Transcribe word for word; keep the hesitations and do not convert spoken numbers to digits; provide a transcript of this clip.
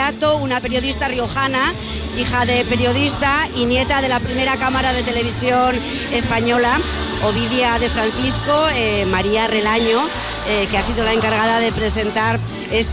Beato, una periodista riojana, hija de periodista y nieta de la primera cámara de televisión española, Ovidia de Francisco, eh, María Relaño, eh, que ha sido la encargada de presentar este